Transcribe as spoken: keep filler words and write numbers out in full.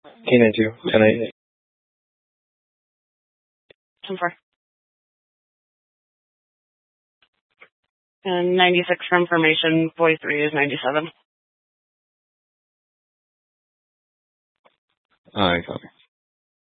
K nine two, ten eight. ten four. And ninety-six for information, boy three is ninety-seven. Alright, copy.